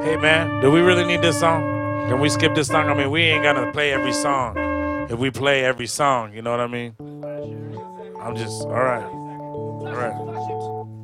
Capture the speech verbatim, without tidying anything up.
Hey man, do we really need this song? Can we skip this song? I mean, we ain't gonna play every song. If we play every song, you know what I mean? I'm just all right, all right.